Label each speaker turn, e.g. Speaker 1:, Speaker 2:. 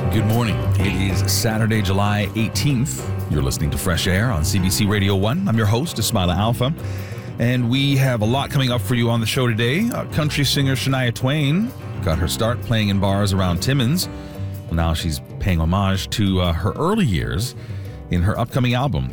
Speaker 1: Good morning. It is Saturday, July 18th. You're listening to Fresh Air on CBC Radio 1. I'm your host, Ismaila Alfa. And we have a lot coming up for you on the show today. Country singer Shania Twain got her start playing in bars around Timmins. Well, now she's paying homage to her early years in her upcoming album,